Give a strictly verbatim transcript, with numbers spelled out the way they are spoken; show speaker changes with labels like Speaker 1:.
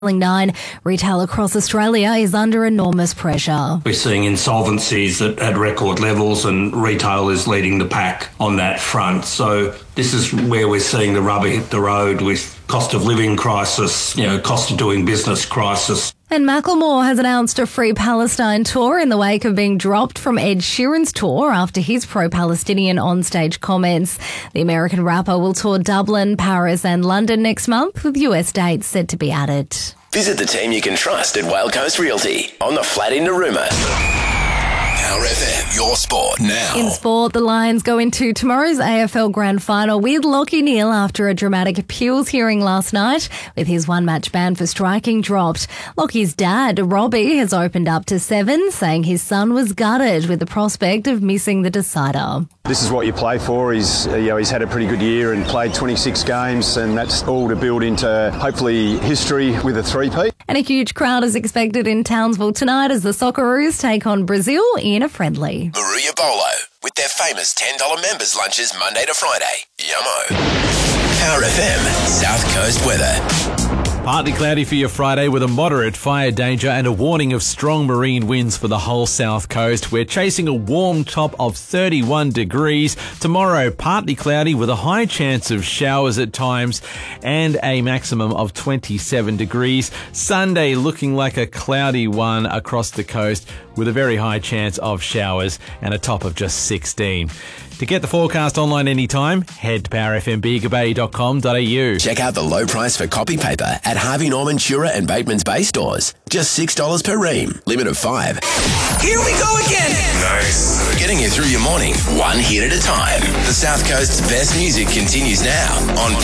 Speaker 1: Nine, retail across Australia is under enormous pressure.
Speaker 2: We're seeing insolvencies at, at record levels, and retail is leading the pack on that front. So this is where we're seeing the rubber hit the road with cost of living crisis, you know, cost of doing business crisis.
Speaker 1: And Macklemore has announced a Free Palestine tour in the wake of being dropped from Ed Sheeran's tour after his pro-Palestinian onstage comments. The American rapper will tour Dublin, Paris and London next month, with U S dates set to be added.
Speaker 3: Visit the team you can trust at Whale Coast Realty on the flat in Narooma. Power F M, your sport now.
Speaker 1: In sport, the Lions go into tomorrow's A F L Grand Final with Lachie Neale after a dramatic appeals hearing last night, with his one-match ban for striking dropped. Lachie's dad, Robbie, has opened up to Seven, saying his son was gutted with the prospect of missing the decider.
Speaker 4: This is what you play for. He's, you know, he's had a pretty good year and played twenty-six games, and that's all to build into hopefully history with a three-peat.
Speaker 1: And a huge crowd is expected in Townsville tonight as the Socceroos take on Brazil in a friendly.
Speaker 3: Maruya Bolo with their famous ten dollars members lunches Monday to Friday. Yummo. Power F M, South Coast weather.
Speaker 5: Partly cloudy for your Friday with a moderate fire danger and a warning of strong marine winds for the whole south coast. We're chasing a warm top of thirty-one degrees. Tomorrow, partly cloudy with a high chance of showers at times and a maximum of twenty-seven degrees. Sunday looking like a cloudy one across the coast with a very high chance of showers and a top of just sixteen. To get the forecast online anytime, head to power f m bega bay dot com dot a u.
Speaker 3: Check out the low price for copy paper at Harvey Norman, Tura and Bateman's Bay stores. Just six dollars per ream. Limit of five. Here we go again. Nice. Getting you through your morning, one hit at a time. The South Coast's best music continues now on